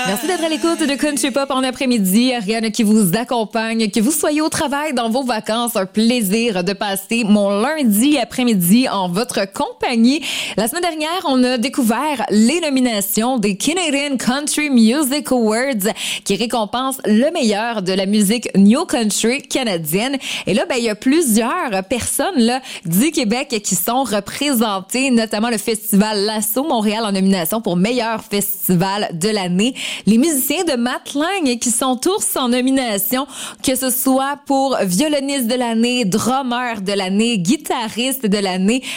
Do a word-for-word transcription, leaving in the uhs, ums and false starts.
Merci d'être à l'écoute de Country Pop en après-midi. Ariane qui vous accompagne, que vous soyez au travail, dans vos vacances, un plaisir de passer mon lundi après-midi en votre compagnie. La semaine dernière, on a découvert les nominations des Canadian Country Music Awards qui récompensent le meilleur de la musique New Country canadienne. Et là, ben, il y a plusieurs personnes là, du Québec qui sont représentées, notamment le Festival Lasso Montréal en nomination pour meilleur festival de l'année. Les musiciens de Matlang qui sont tous en nomination, que ce soit pour violoniste de l'année, drummer de l'année, guitariste de l'année.